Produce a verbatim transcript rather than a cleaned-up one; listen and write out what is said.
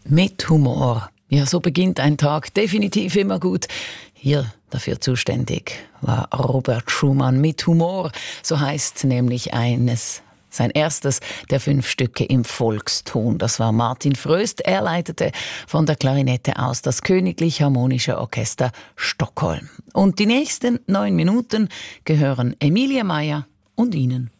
Mit Humor. Ja, so beginnt ein Tag definitiv immer gut. Hier dafür zuständig war Robert Schumann mit Humor. So heißt nämlich eines, sein erstes der fünf Stücke im Volkston. Das war Martin Fröst. Er leitete von der Klarinette aus das Königlich Harmonische Orchester Stockholm. Und die nächsten neun Minuten gehören Emilie Meier und Ihnen.